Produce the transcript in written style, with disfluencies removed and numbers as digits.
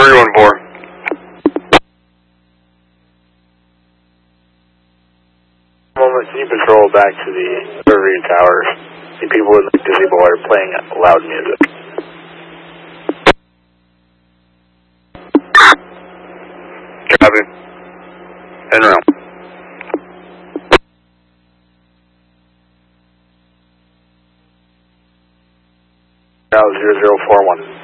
314. Moment, can you patrol back to the survey towers? The people in the gazebo are playing loud music. Copy. En route. Now 0041.